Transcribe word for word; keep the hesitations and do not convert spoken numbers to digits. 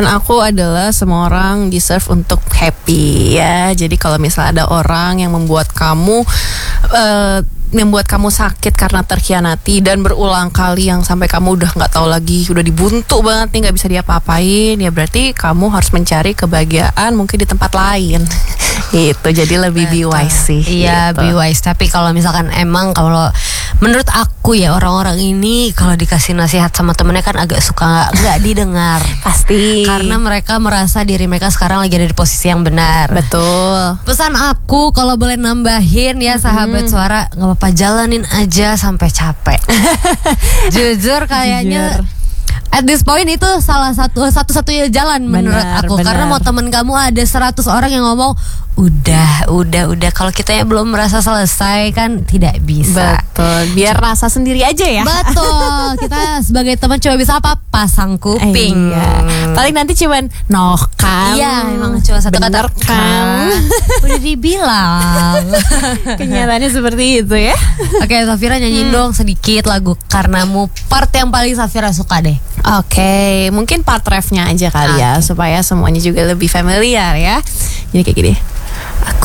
Pesan aku adalah semua orang deserve untuk happy ya. Jadi kalau misalnya ada orang yang membuat kamu uh, membuat kamu sakit karena terkhianati dan berulang kali yang sampai kamu udah nggak tahu lagi, udah dibuntu banget nih, nggak bisa diapa-apain, ya berarti kamu harus mencari kebahagiaan mungkin di tempat lain. Gitu, jadi lebih be wise sih. Iya, gitu. be wise. Tapi kalau misalkan emang kalau menurut aku ya, orang-orang ini kalau dikasih nasihat sama temennya kan agak suka nggak didengar. Pasti. Karena mereka merasa diri mereka sekarang lagi ada di posisi yang benar. Betul. Pesan aku kalau boleh nambahin ya sahabat Hmm. suara, nggak apa-apa, jalanin aja sampai capek. Jujur kayaknya Jujur. at this point itu salah satu satu-satunya jalan menurut Benar, aku. benar. Karena mau temen kamu ada seratus orang yang ngomong udah, udah, udah, kalau kita yang belum merasa selesai kan tidak bisa. Betul. Biar rasa sendiri aja ya. Betul. Kita sebagai teman cuma bisa apa? Pasang kuping. Iya. Paling nanti cuman noh kan. Iya, emang cuma satu Bener kata kan. Udah dibilang. Kenyataannya seperti itu ya. Oke, Safira nyanyiin Hmm. dong sedikit lagu Karenamu, part yang paling Safira suka deh. Oke, mungkin part refnya aja kali ya, Oke. supaya semuanya juga lebih familiar ya. Jadi kayak gini.